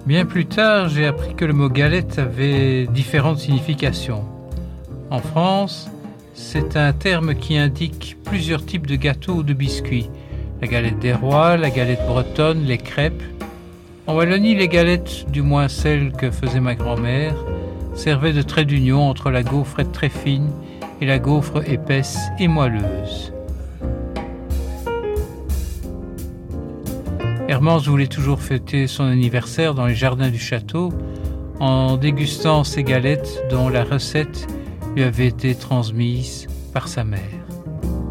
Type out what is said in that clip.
Bien plus tard, j'ai appris que le mot galette avait différentes significations. En France, c'est un terme qui indique plusieurs types de gâteaux ou de biscuits. La galette des rois, la galette bretonne, les crêpes. En Wallonie, les galettes, du moins celles que faisait ma grand-mère, servaient de trait d'union entre la gaufrette très fine et la gaufre épaisse et moelleuse. Hermance voulait toujours fêter son anniversaire dans les jardins du château en dégustant ces galettes dont la recette lui avait été transmise par sa mère.